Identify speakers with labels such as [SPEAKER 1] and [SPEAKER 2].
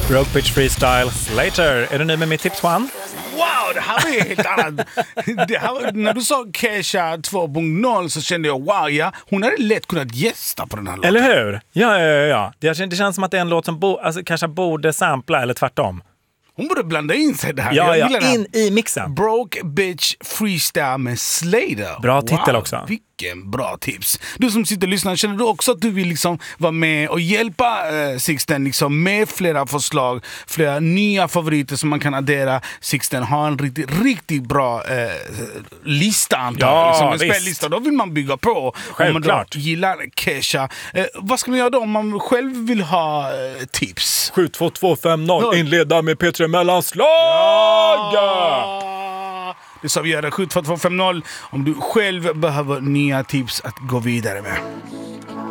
[SPEAKER 1] Broke Bitch Freestyle, Slater. Är du nöjd med mitt tips, Juan?
[SPEAKER 2] Wow, det här var helt annat. När du sa Kesha 2.0 så kände jag, wow, ja, hon hade lätt kunnat gästa på den här låten.
[SPEAKER 1] Eller hur? Ja. Det känns som att det är en låt som kanske borde sampla, eller tvärtom.
[SPEAKER 2] Hon borde blanda in sig där.
[SPEAKER 1] Ja, in i mixen.
[SPEAKER 2] Broke Bitch Freestyle med Slater.
[SPEAKER 1] Bra titel också.
[SPEAKER 2] Vilken bra tips. Du som sitter och lyssnar, känner du också att du vill liksom vara med och hjälpa Sixten liksom med flera förslag, flera nya favoriter som man kan addera? Sixten har en riktigt bra lista antagligen. Liksom en spellista. Då vill man bygga på.
[SPEAKER 1] Självklart.
[SPEAKER 2] Om man gillar Kesha. Vad ska man göra då om man själv vill ha tips?
[SPEAKER 1] 72250 inleda med P3 Mellanslag!
[SPEAKER 2] Det sa vi göra 72250 om du själv behöver nya tips att gå vidare med.